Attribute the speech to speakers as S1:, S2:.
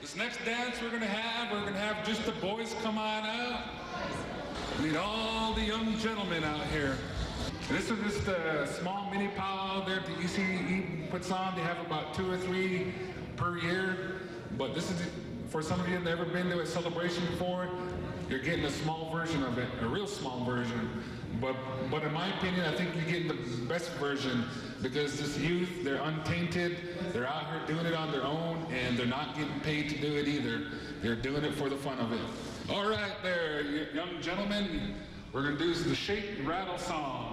S1: This next dance we're gonna have just the boys come on out. Need all the young gentlemen out here. This is just a small mini powwow there that ECE puts on. They have about 2 or 3 per year. But this is, for some of you that have never been to a celebration before, you're getting a small version of it, a real small version. But in my opinion, I think you're getting the best version because this youth, they're untainted, they're out here doing it on their own, and they're not getting paid to do it either. They're doing it for the fun of it. All right there, young gentlemen, we're gonna do the Shake and Rattle song.